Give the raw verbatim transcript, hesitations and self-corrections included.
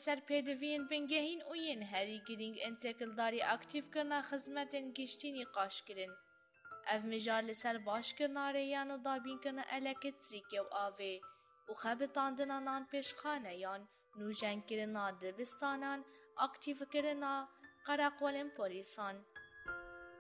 لسر پیدوین بنگهین و ین هری گرینگ انتقلداری اکتیف کرنا خدمتین گشتی نقاش کرن. اف مجار لسر باش کرنا ریان و دابین کرنا الکت تریکی و آوه و خبتاندنا نان پیشخانه یان نوجن کرنا دبستانان اکتیف کرنا قراقولن پولیسان